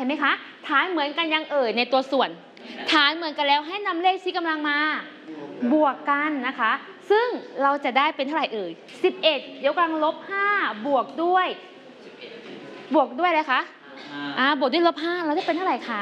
ห็นไหมคะฐานเหมือนกันยังในตัวส่วนฐานเหมือนกันแล้วให้นำเลขชี้กำลังมาบวกกันนะคะซึ่งเราจะได้เป็นเท่าไหร่11 ยกกำลังลบ 5บวกด้วยอะไรคะบวกด้วยลบ 5เราได้เป็นเท่าไหร่คะ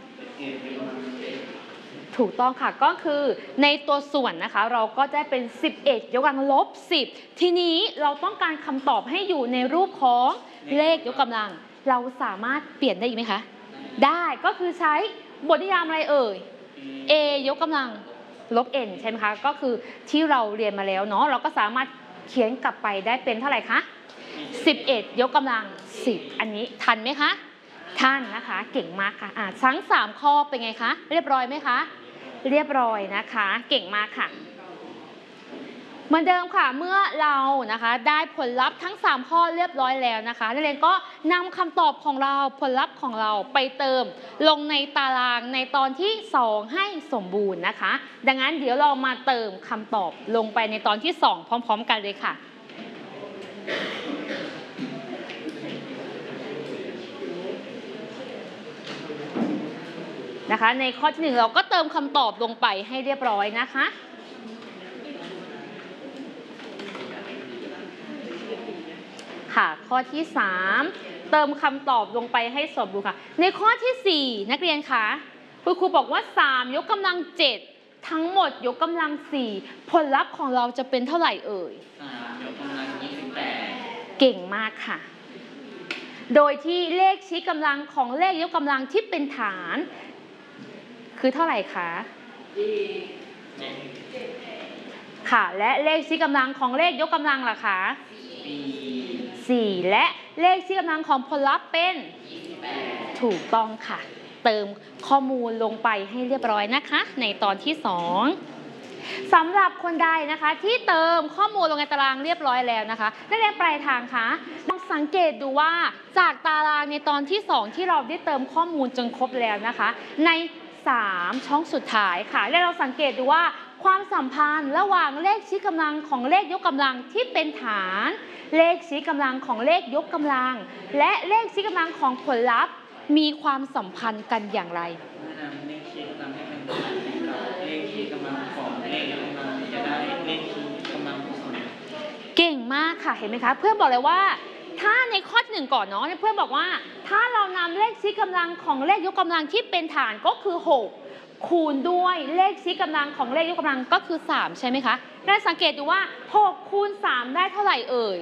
ถูกต้องค่ะก็คือในตัวส่วนนะคะเราก็ได้เป็น11 ยกกำลังลบ 10ทีนี้เราต้องการคำตอบให้อยู่ในรูปของเลขยกกำลังเราสามารถเปลี่ยนได้อีกไหมคะได้ก็คือใช้บทนิยามอะไรa ยกกำลังลบ n ใช่ไหมคะก็คือที่เราเรียนมาแล้วเนาะเราก็สามารถเขียนกลับไปได้เป็นเท่าไหร่คะ11 ยกกำลัง 10อันนี้ทันไหมคะทันนะคะเก่งมากค่ะทั้ง3ข้อเป็นไงคะเรียบร้อยไหมคะเรียบร้อยนะคะเก่งมากค่ะเหมือนเดิมค่ะเมื่อเรานะคะได้ผลลัพธ์ทั้ง3ข้อเรียบร้อยแล้วนะคะนักเรียนก็นำคำตอบของเราผลลัพธ์ของเราไปเติมลงในตารางในตอนที่2ให้สมบูรณ์นะคะดังนั้นเดี๋ยวเรามาเติมคำตอบลงไปในตอนที่2พร้อมๆกันเลยค่ะนะคะในข้อที่1เราก็เติมคำตอบลงไปให้เรียบร้อยนะคะค่ะข้อที่3เติมคำตอบลงไปให้สมบูรณ์ค่ะในข้อที่4นักเรียนคะคุณครูบอกว่า3 ยกกำลัง 7ทั้งหมดยกกำลัง4ผลลัพธ์ของเราจะเป็นเท่าไหร่3 ยกกำลัง 28เก่งมากค่ะโดยที่เลขชี้กำลังของเลขยกกำลังที่เป็นฐานคือเท่าไหร่คะค่ะและเลขชี้กำลังของเลขยกกำลังล่ะคะ4และเลขชี้กำลังของผลลัพธ์เป็นถูกต้องค่ะเติมข้อมูลลงไปให้เรียบร้อยนะคะในตอนที่2สำหรับคนใดนะคะที่เติมข้อมูลลงในตารางเรียบร้อยแล้วนะคะนักเรียนปลายทางคะลองสังเกตดูว่าจากตารางในตอนที่2ที่เราได้เติมข้อมูลจนครบแล้วนะคะใน3ช่องสุดท้ายค่ะและเราสังเกตดูว่าความสัมพันธ์ระหว่างเลขชี้กำลังของเลขยกกำลังที่เป็นฐานเลขชี้กำลังของเลขยกกำลังและเลขชี้กำลังของผลลัพธ์มีความสัมพันธ์กันอย่างไรเลขชี้กำลังให้เป็นฐานกับเลขชี้กำลังของเลขยกกำลังจะได้เลขชี้กำลังผลเก่งมากค่ะเห็นไหมคะเพื่อนบอกเลยว่าถ้าในข้อที่1ก่อนเนาะเพื่อนบอกว่าถ้าเรานำเลขชี้กำลังของเลขยกกำลังที่เป็นฐานก็คือ6คูณด้วยเลขชี้กำลังของเลขยกกำลังก็คือ3ใช่ไหมคะได้สังเกตดูว่า6คูณ3ได้เท่าไหร่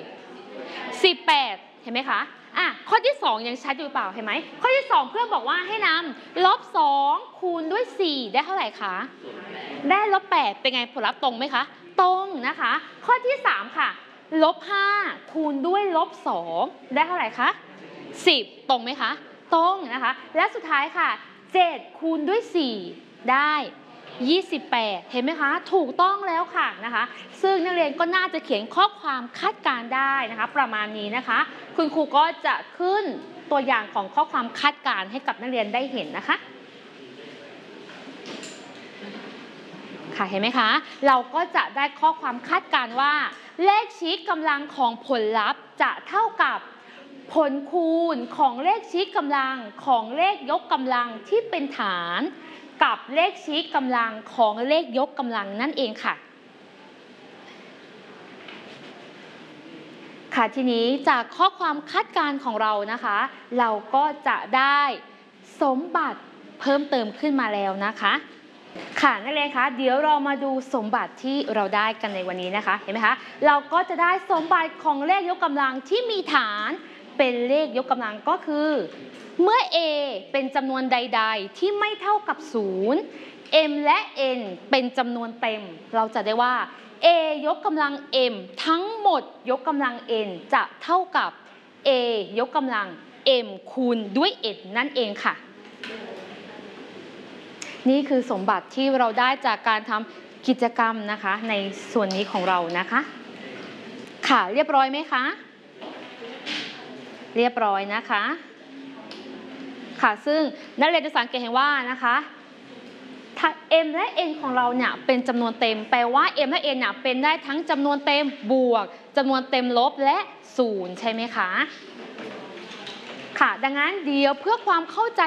18เห็นไหมคะข้อที่2ยังชัดอยู่เปล่าเห็นไหมข้อที่2เพื่อนบอกว่าให้นำ-2คูณด้วย4ได้เท่าไหร่คะได้-8เป็นไงผลลัพธ์ตรงไหมคะตรงนะคะข้อที่3ค่ะ-5คูณด้วย-2ได้เท่าไหร่คะ10ตรงไหมคะตรงนะคะและสุดท้ายค่ะ7คูณด้วย4ได้28เห็นไหมคะถูกต้องแล้วค่ะนะคะซึ่งนักเรียนก็น่าจะเขียนข้อความคาดการณ์ได้นะคะประมาณนี้นะคะคุณครูก็จะขึ้นตัวอย่างของข้อความคาดการณ์ให้กับนักเรียนได้เห็นนะคะค่ะเห็นไหมคะเราก็จะได้ข้อความคาดการณ์ว่าเลขชี้กำลังของผลลัพธ์จะเท่ากับผลคูณของเลขชี้กำลังของเลขยกกำลังที่เป็นฐานกับเลขชี้กำลังของเลขยกกำลังนั่นเองค่ะค่ะทีนี้จากข้อความคาดการณ์ของเรานะคะเราก็จะได้สมบัติเพิ่มเติมขึ้นมาแล้วนะคะค่ะนั่นเลยค่ะเดี๋ยวเรามาดูสมบัติที่เราได้กันในวันนี้นะคะเห็นไหมคะเราก็จะได้สมบัติของเลขยกกำลังที่มีฐานเป็นเลขยกกำลังก็คือเมื่อ a เป็นจำนวนใดๆที่ไม่เท่ากับ0 m และ n เป็นจำนวนเต็มเราจะได้ว่า a ยกกำลัง m ทั้งหมดยกกำลัง n จะเท่ากับ a ยกกำลัง m คูณด้วย n นั่นเองค่ะนี่คือสมบัติที่เราได้จากการทำกิจกรรมนะคะในส่วนนี้ของเรานะคะค่ะเรียบร้อยไหมคะเรียบร้อยนะคะค่ะซึ่งนักเรียนจะสังเกตเห็นว่านะคะถ้า m และ n ของเราเนี่ยเป็นจำนวนเต็มแปลว่า m และ n เนี่ยเป็นได้ทั้งจำนวนเต็มบวกจำนวนเต็มลบและ0ใช่ไหมคะค่ะดังนั้นเดี๋ยวเพื่อความเข้าใจ